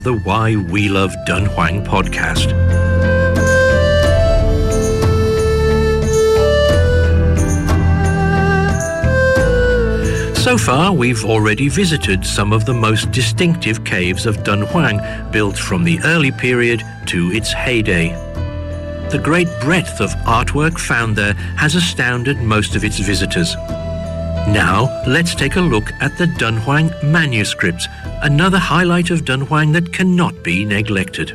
the Why We Love Dunhuang podcast. So far, we've already visited some of the most distinctive caves of Dunhuang, built from the early period to its heyday. The great breadth of artwork found there has astounded most of its visitors. Now, let's take a look at the Dunhuang manuscripts, another highlight of Dunhuang that cannot be neglected.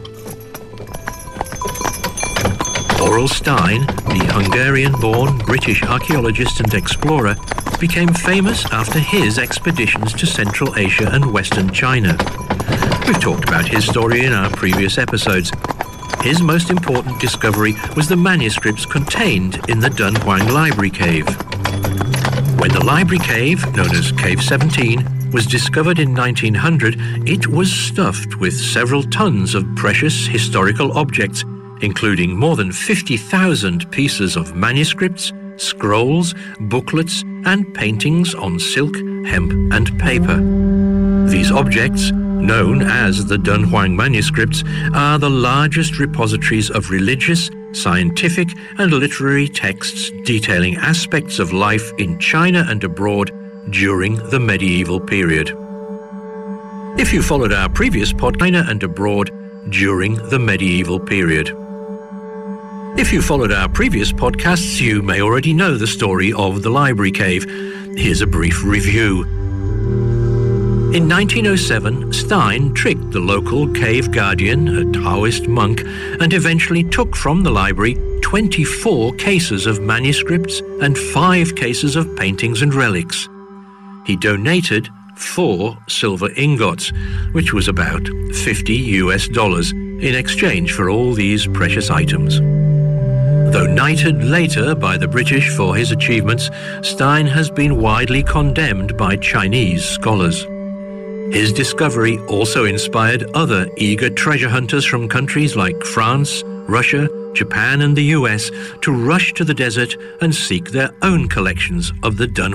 Aurel Stein, the Hungarian-born British archaeologist and explorer, became famous after his expeditions to Central Asia and Western China. We've talked about his story in our previous episodes. His most important discovery was the manuscripts contained in the Dunhuang Library Cave. When the Library Cave, known as Cave 17, was discovered in 1900, it was stuffed with several tons of precious historical objects, including more than 50,000 pieces of manuscripts, scrolls, booklets, and paintings on silk, hemp, and paper. These objects, known as the Dunhuang manuscripts, are the largest repositories of religious, scientific, and literary texts detailing aspects of life in China and abroad during the medieval period. If you followed our previous podcast, China and abroad during the medieval period. If you followed our previous podcasts, you may already know the story of the Library Cave. Here's a brief review. In 1907, Stein tricked the local cave guardian, a Taoist monk, and eventually took from the library 24 cases of manuscripts and 5 cases of paintings and relics. He donated 4 silver ingots, which was about $50 in exchange for all these precious items. Though knighted later by the British for his achievements, Stein has been widely condemned by Chinese scholars. His discovery also inspired other eager treasure hunters from countries like France, Russia, Japan, and the US to rush to the desert and seek their own collections of the Dunhuang